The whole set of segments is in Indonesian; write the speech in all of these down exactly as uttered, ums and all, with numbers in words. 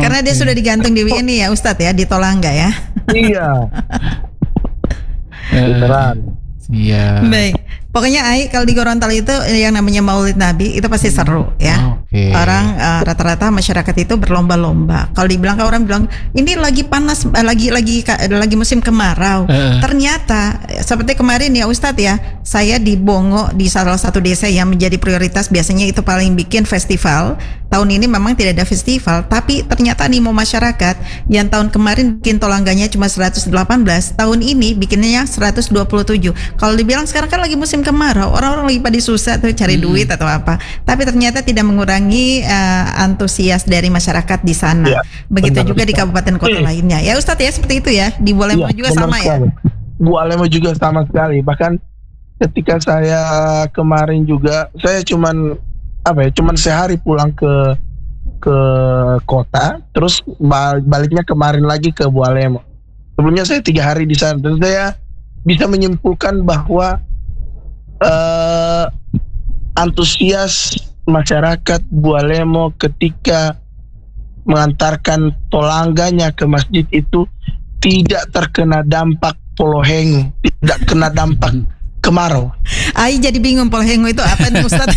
Karena dia sudah digantung di ini ya Ustadz ya, di Tolangga ya. Iya. Beneran. Iya. Baik. Pokoknya Ai kalau di Gorontalo itu yang namanya Maulid Nabi itu pasti seru ya. Okay. Orang uh, rata-rata masyarakat itu berlomba-lomba. Kalau dibilang kan orang bilang ini lagi panas, uh, lagi lagi lagi musim kemarau. Uh. Ternyata seperti kemarin ya Ustadz ya, saya di Bongo di salah satu desa yang menjadi prioritas biasanya itu paling bikin festival. Tahun ini memang tidak ada festival, tapi ternyata animo masyarakat yang tahun kemarin bikin tolangganya cuma seratus delapan belas, tahun ini bikinnya seratus dua puluh tujuh. Kalau dibilang sekarang kan lagi musim kemarau, orang-orang lagi pada susah tuh cari hmm. duit atau apa. Tapi ternyata tidak mengurangi uh, antusias dari masyarakat di sana. Ya, begitu benar, juga benar. Di kabupaten kota hmm. lainnya. Ya Ustadz ya seperti itu ya. Di Bualemo ya, juga sama sekali. Ya. Bualemo juga sama sekali. Bahkan ketika saya kemarin juga, saya cuman apa ya, cuman sehari pulang ke ke kota, terus baliknya kemarin lagi ke Bualemo. Sebelumnya saya tiga hari di sana, dan saya bisa menyimpulkan bahwa uh, antusias masyarakat Bualemo ketika mengantarkan tolangganya ke masjid itu tidak terkena dampak Polohengu, tidak kena dampak kemarau. Ai jadi bingung Polohengu itu apa nih Ustadz?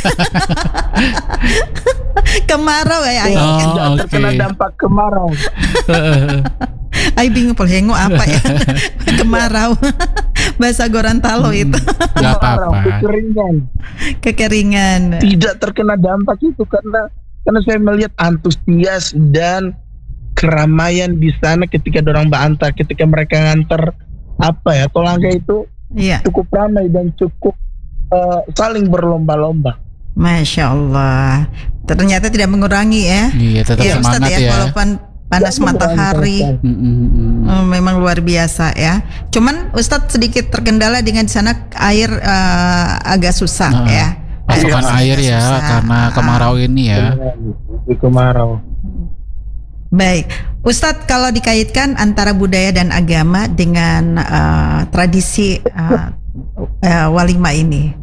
Kemarau ya Ai. Oh, tidak okay. terkena dampak kemarau. Ai bingung Polohengu apa ya? Kemarau. Bahasa Gorontalo hmm, itu. Gak apa-apa. Kekeringan. Kekeringan. Tidak terkena dampak itu karena karena saya melihat antusias dan keramaian di sana ketika dorang bantar, ketika mereka nganter apa ya tolangga itu. Iya. Cukup ramai dan cukup uh, saling berlomba-lomba. Masya Allah. Ternyata tidak mengurangi ya. Iya, tetap ya, semangat Ustadz, ya. ya. Walaupun panas matahari, mm-hmm. oh, memang luar biasa ya. Cuman Ustadz sedikit terkendala dengan di sana air uh, agak susah nah, ya. Pasokan air, air ya susah. Karena kemarau ini ya. Kemarau. Baik, Ustadz kalau dikaitkan antara budaya dan agama dengan uh, tradisi uh, uh, walimah ini.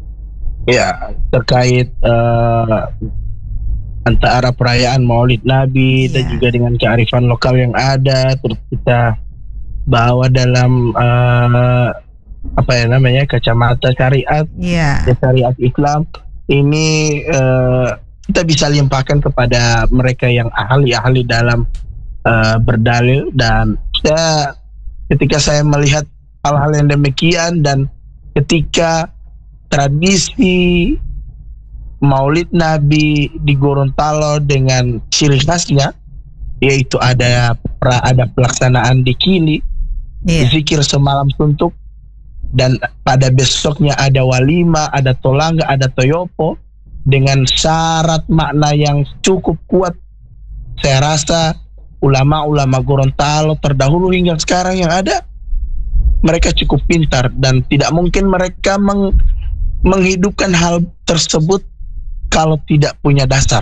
Ya, terkait uh, antara perayaan Maulid Nabi yeah. dan juga dengan kearifan lokal yang ada, terus kita bawa dalam uh, apa ya namanya kacamata syariat, yeah. syariat Islam ini. Uh, kita bisa limpahkan kepada mereka yang ahli-ahli dalam uh, berdalil, dan saya, ketika saya melihat hal-hal yang demikian dan ketika tradisi Maulid Nabi di Gorontalo dengan ciri khasnya, yaitu ada pra, ada pelaksanaan di Kili, yeah. zikir semalam suntuk, dan pada besoknya ada walimah, ada tolangga, ada toyopo, dengan syarat makna yang cukup kuat. Saya rasa ulama-ulama Gorontalo terdahulu hingga sekarang yang ada, mereka cukup pintar dan tidak mungkin mereka meng, menghidupkan hal tersebut kalau tidak punya dasar.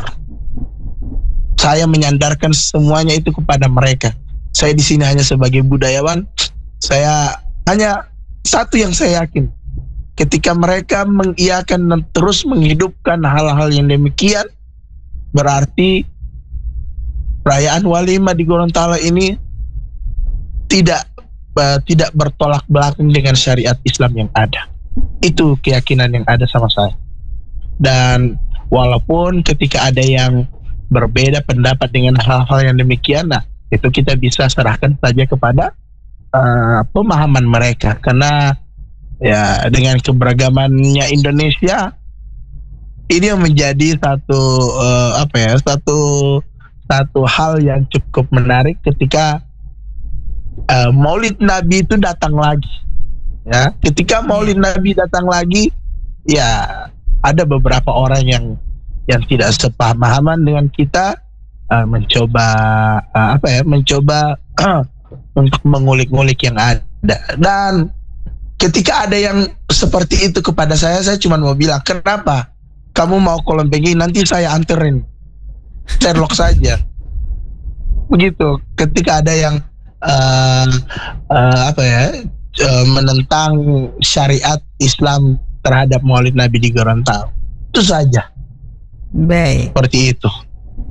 Saya menyandarkan semuanya itu kepada mereka. Saya di sini hanya sebagai budayawan. Saya hanya satu yang saya yakin, ketika mereka mengiyakan dan terus menghidupkan hal-hal yang demikian, berarti perayaan walimah di Gorontalo ini tidak uh, tidak bertolak belakang dengan syariat Islam yang ada. Itu keyakinan yang ada sama saya. Dan walaupun ketika ada yang berbeda pendapat dengan hal-hal yang demikian, nah itu kita bisa serahkan saja kepada uh, pemahaman mereka, karena ya dengan keberagamannya Indonesia ini yang menjadi satu uh, apa ya satu satu hal yang cukup menarik ketika uh, Maulid Nabi itu datang lagi ya. Ketika Maulid Nabi datang lagi, ya ada beberapa orang yang yang tidak sepemahaman dengan kita uh, mencoba uh, apa ya mencoba uh, untuk mengulik-ngulik yang ada. Dan ketika ada yang seperti itu kepada saya, saya cuma mau bilang, kenapa kamu mau kolompengi, nanti saya anterin Sherlock saja. Begitu. Ketika ada yang uh, uh, apa ya uh, menentang syariat Islam terhadap Maulid Nabi di Gorontalo, itu saja. Baik. Seperti itu.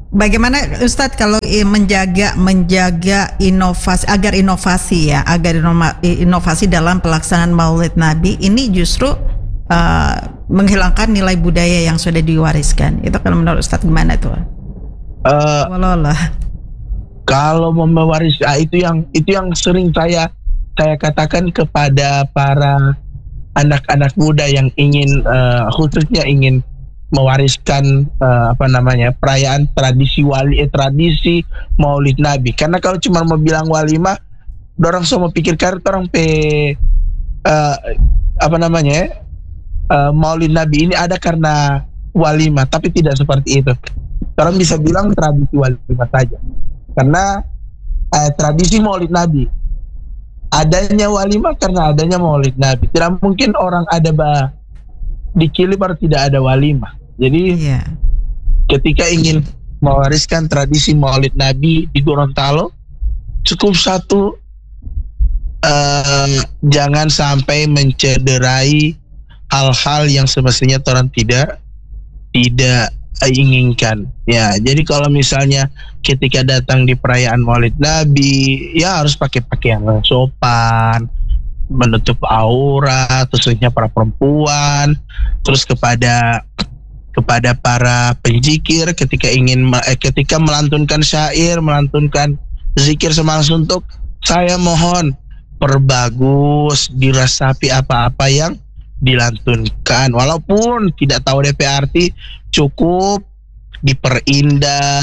Bagaimana Ustadz kalau menjaga menjaga inovasi agar inovasi ya agar inovasi dalam pelaksanaan Maulid Nabi ini justru uh, menghilangkan nilai budaya yang sudah diwariskan. Itu kalau menurut Ustadz gimana tuh? Uh, Walolah. Kalau mewaris ah, itu yang itu yang sering saya saya katakan kepada para anak-anak muda yang ingin uh, khususnya ingin mewariskan uh, apa namanya perayaan tradisi wali eh, tradisi Maulid Nabi. Karena kalau cuma mau bilang walimah, orang semua pikirkan orang pe uh, apa namanya uh, Maulid Nabi ini ada karena walimah, tapi tidak seperti itu. Orang bisa bilang tradisi walimah saja. Karena uh, tradisi Maulid Nabi adanya walimah karena adanya Maulid Nabi. Tidak mungkin orang ada bah di Kili baru tidak ada walimah. Jadi yeah. ketika ingin mewariskan tradisi Maulid Nabi di Gorontalo, cukup satu, uh, jangan sampai mencederai hal-hal yang semestinya orang tidak tidak inginkan. Ya, jadi kalau misalnya ketika datang di perayaan Maulid Nabi, ya harus pakai pakaian yang sopan, menutup aurat, khususnya para perempuan, terus kepada kepada para penzikir ketika ingin eh, ketika melantunkan syair, melantunkan zikir semangat suntuk, saya mohon perbagus, dirasapi apa-apa yang dilantunkan, walaupun tidak tahu D P arti, cukup diperindah,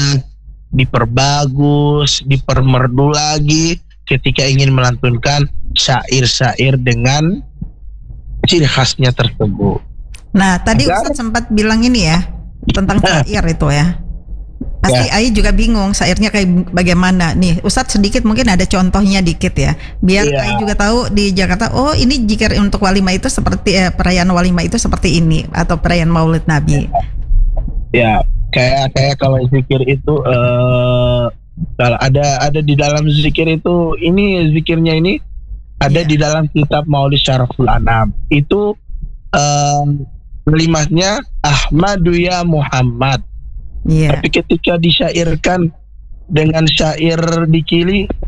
diperbagus, dipermerdu lagi ketika ingin melantunkan syair-syair dengan ciri khasnya tersebut. Nah, tadi Ustadz sempat bilang ini ya tentang syair itu ya. Pasti ya. Ai juga bingung syairnya kayak bagaimana. Nih, Ustadz sedikit mungkin ada contohnya dikit ya. Biar ya. Ai juga tahu di Jakarta, oh ini jika untuk walimah itu seperti eh, perayaan walimah itu seperti ini atau perayaan Maulid Nabi. Ya, kayak kayak kalau zikir itu uh, ada ada di dalam zikir itu ini zikirnya ini ada ya. Di dalam kitab Maulid Syaraful Anam. Itu um, kalimatnya Ahmadu ya Muhammad. Yeah. Tapi ketika disyairkan dengan syair di Kili,